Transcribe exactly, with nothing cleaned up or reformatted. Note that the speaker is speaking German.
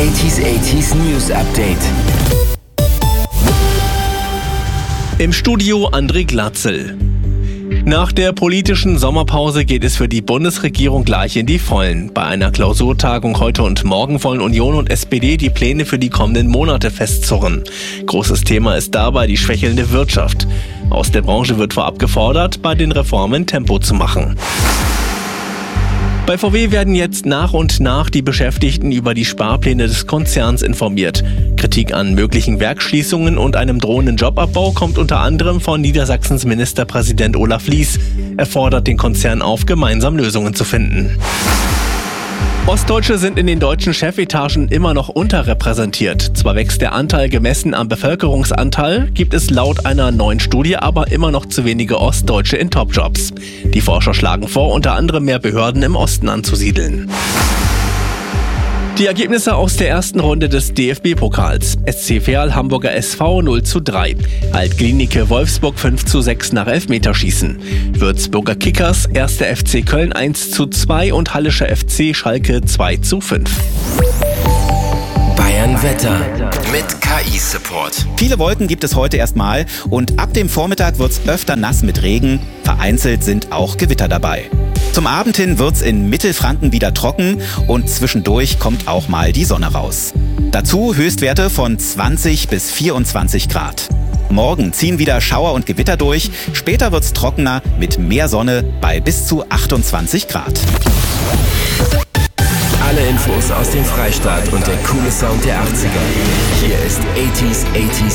achtziger achtziger News Update. Im Studio André Glatzel. Nach der politischen Sommerpause geht es für die Bundesregierung gleich in die Vollen. Bei einer Klausurtagung heute und morgen wollen Union und S P D die Pläne für die kommenden Monate festzurren. Großes Thema ist dabei die schwächelnde Wirtschaft. Aus der Branche wird vorab gefordert, bei den Reformen Tempo zu machen. Bei V W werden jetzt nach und nach die Beschäftigten über die Sparpläne des Konzerns informiert. Kritik an möglichen Werksschließungen und einem drohenden Jobabbau kommt unter anderem von Niedersachsens Ministerpräsident Olaf Lies. Er fordert den Konzern auf, gemeinsam Lösungen zu finden. Ostdeutsche sind in den deutschen Chefetagen immer noch unterrepräsentiert. Zwar wächst der Anteil gemessen am Bevölkerungsanteil, gibt es laut einer neuen Studie aber immer noch zu wenige Ostdeutsche in Topjobs. Die Forscher schlagen vor, unter anderem mehr Behörden im Osten anzusiedeln. Die Ergebnisse aus der ersten Runde des D F B-Pokals. S C Verl Hamburger S V null zu drei. Alt-Glienicke Wolfsburg fünf zu sechs nach Elfmeterschießen. Würzburger Kickers erster F C Köln eins zu zwei und Hallischer F C Schalke zwei zu fünf. Bayern Wetter mit K I-Support. Viele Wolken gibt es heute erstmal und ab dem Vormittag wird's öfter nass mit Regen. Vereinzelt sind auch Gewitter dabei. Zum Abend hin wird's in Mittelfranken wieder trocken und zwischendurch kommt auch mal die Sonne raus. Dazu Höchstwerte von zwanzig bis vierundzwanzig Grad. Morgen ziehen wieder Schauer und Gewitter durch, später wird's trockener mit mehr Sonne bei bis zu achtundzwanzig Grad. Alle Infos aus dem Freistaat und der coole Sound der achtziger. Hier ist achtziger achtziger